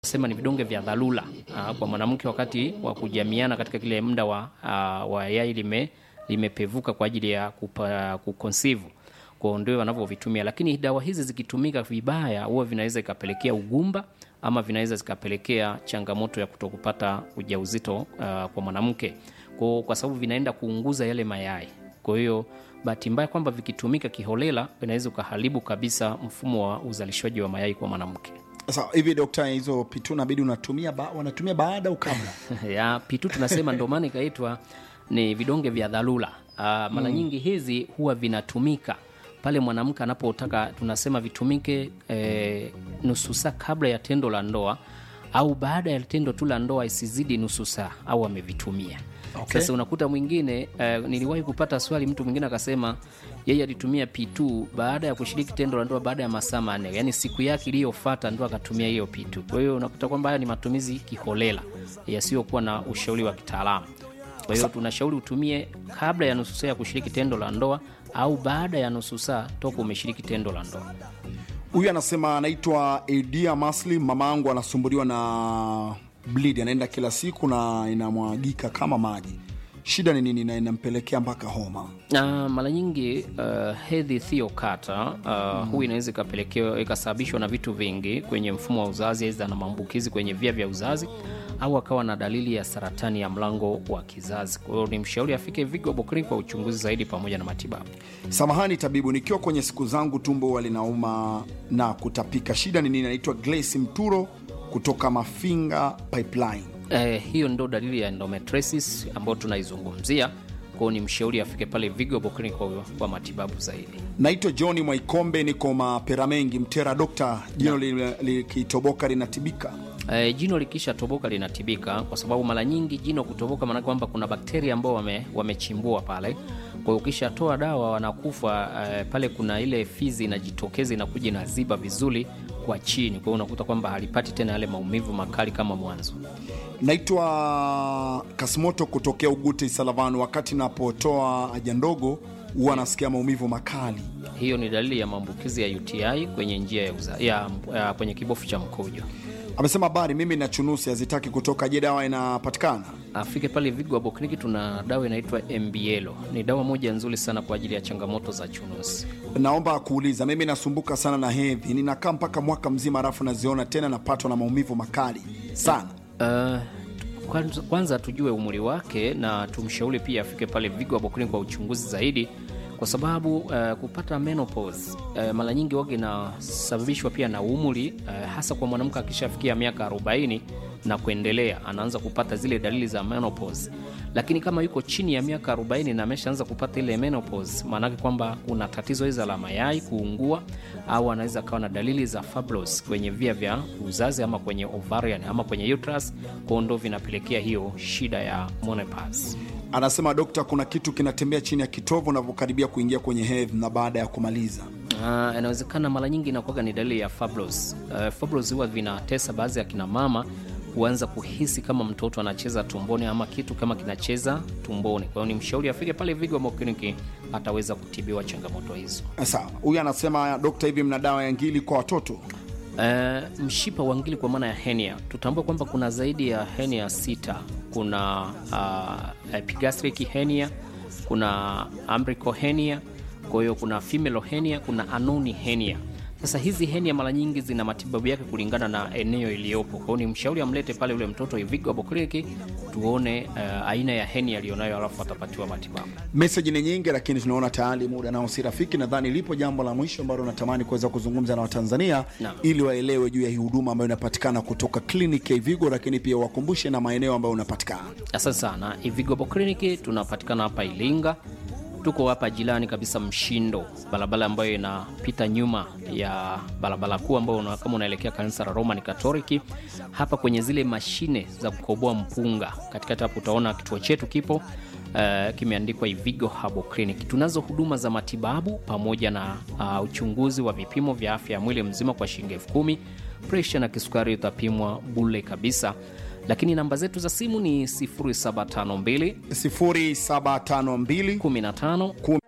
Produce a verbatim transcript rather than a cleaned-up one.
Sema ni vidonge vya dharura uh, kwa mwanamke wakati wa kujamiana katika kile muda wa uh, wa yai lime limepevuka kwa ajili ya kuconceive, kwa ndio wanavyovitumia. Lakini dawa hizi zikitumika vibaya huwa vinaweza ikapelekea ugumba ama vinaweza zikapelekea changamoto ya kutokupata ujauzito uh, kwa mwanamke, kwa kwa sababu vinaenda kuunguza yale mayai. Kwa hiyo bahati mbaya kwamba vikitumika kiholela vinaweza kuharibu kabisa mfumo wa uzalishaji wa mayai kwa mwanamke. Sasa hivi daktari, hizo pitu inabidi unatumia ba, wanatumia baada au kabla? Ya pitu tunasema ndio maana ikaitwa ni vidonge vya dharura. Uh, mara mm. nyingi hizi huwa vinatumika pale mwanamke anapotaka, tunasema vitumike eh, nusu saa kabla ya tendo la ndoa au baada ya tendo tu la ndoa isizidi nusu saa au amevitumia. Okay. Sasa unakuta mwingine uh, niliwahi kupata swali, mtu mwingine akasema yeye alitumia P two baada ya kushiriki tendo la ndoa baada ya masaa manne, yani siku yake iliyofuata ndo akatumia hiyo P two. Kwa hiyo unakuta kwamba haya ni matumizi kiholela yasiyokuwa na ushauri wa kitaalamu. Kwa hiyo tunashauri utumie kabla ya nusu saa ya kushiriki tendo la ndoa au baada ya nusu saa toka umeshiriki tendo la ndoa. Huyu anasema anaitwa Edia Masli, mamangu anasumbuliwa na bleed, anaenda kila siku na inamwagika kama maji. Shida ni nini na inampelekea mpaka homa? Na mara nyingi uh, hedhi thiokata uh, mm. huwa inaweza ikapelekea ikasababishwa na vitu vingi kwenye mfumo wa uzazi, aidha na maambukizi kwenye via vya uzazi au akawa na dalili ya saratani ya mlango wa kizazi. Kwa hiyo ni mshauri afike Vigo Bokrini kwa uchunguzi zaidi pamoja na matibabu. Samahani tabibu, nikiwa kwenye siku zangu tumbo walinauma na kutapika, shida ni nini? Naitwa Glace Mturo kutoka Mafinga Pipeline. Eh, hiyo ndo dalili ya endometriosis ambayo tunaizungumzia. Kwa hiyo ni mshauri afike pale Vigo Bokrini kwa, kwa matibabu zaidi. Naitwa Johnny Mwaikombe, niko Mapera Mengi Mtera. Dokta, jino likitoboka li, linatibika? Eh, jino likisha toboka linatibika kwa sababu mara nyingi jino kutoboka maana kwamba kuna bakteria ambao wame wamechimbua pale. Kwa hiyo ukishatoa dawa wanakufa eh, pale kuna ile fizi inajitokeza inakuja inaziba vizuri kwa chini. Kwa hiyo unakuta kwamba halipati tena yale maumivu makali kama mwanzo. Naitwa Kasimoto kutokea Ugute Salavano, wakati napotoa haja ndogo huwa nasikia maumivu makali. Hiyo ni dalili ya maambukizi ya U T I kwenye njia ya uzazi ya, ya kwenye kibofu cha mkojo. Amesema habari, mimi na chunusi hazitaki kutoka. Je, dawa inapatikana? Afike pale Vigo Bokrini, tuna dawa inaitwa M B L. Ni dawa moja nzuri sana kwa ajili ya changamoto za chunusi. Naomba kuuliza, mimi nasumbuka sana na hedhi, ninakaa mpaka mwaka mzima alafu naziona tena napatwa na maumivu makali sana. Uh, kwanza, kwanza tujue umri wake na tumshauri pia afike pale Vigo Bokrini kwa uchunguzi zaidi, kwa sababu uh, kupata menopause uh, mara nyingi wage inasababishwa pia na umri uh, hasa kwa mwanamke akishafikia miaka arobaini na kuendelea anaanza kupata zile dalili za menopause. Lakini kama yuko chini ya miaka arobaini na ameshaanza kupata ile menopause, maana yake kwamba kuna tatizo hizo la mayai kuungua au anaweza kawa na dalili za fibrosis kwenye via vya uzazi ama kwenye ovarian ama kwenye uterus, kwa ndo vinapelekea hiyo shida ya menopause. Anasema dokta, kuna kitu kinatembea chini ya kitovu unavyokaribia kuingia kwenye hedhi na baada ya kumaliza. Uh, inawezekana mara nyingi inakuwa ni dalili ya fibrosis. Uh, fibrosis huwa vinatesa baadhi ya kina mama kuanza kuhisi kama mtoto anacheza tumboni ama kitu kama kinacheza tumboni. Kwa hiyo ni mshauri afike pale Vigo Bokrini ataweza kutibiwa changamoto hizo. Sawa. Huyu anasema dokta, hivi mna dawa ya ngili kwa watoto? Uh, mshipa wa ngili kwa maana ya hernia. Tutambua kwamba kuna zaidi ya hernia sita. Kuna uh, epigastric hernia, kuna umbilical hernia, kwa hiyo kuna femoral hernia, kuna anoni hernia. Sasa hizi hernia mara nyingi zina matibabu yake kulingana na eneo iliyopo. Kwa hiyo ni mshauri amlete pale ule mtoto Vigo Bokrini tuone uh, aina ya hernia alionayo alafu atapatiwa matibabu. Message ni nyingi lakini tunaona tayari muda nao si rafiki. Nadhani lipo jambo la mwisho ambalo natamani kuweza kuzungumza na Watanzania na ili waelewe juu ya hii huduma ambayo inapatikana kutoka kliniki ya Vigo, lakini pia wakumbushe na maeneo ambayo unapatikana. Asante sana. Vigo Bokrini tunapatikana hapa Ilinga. Tuko hapa jirani kabisa Mshindo, barabara ambayo inapita nyuma ya barabara kuu ambayo kama unaelekea kanisa la Roman Catholic. Hapa kwenye zile mashine za kukoboa mpunga, katikati hapo utaona kituo chetu kipo uh, kimeandikwa Vigo Herbal Clinic. Tunazo huduma za matibabu pamoja na uh, uchunguzi wa vipimo vya afya ya mwili mzima kwa shilingi elfu kumi. Pressure na kisukari utapimwa bure kabisa. Lakini namba zetu za simu ni sifuri saba tano mbili sifuri saba tano mbili kumi na tano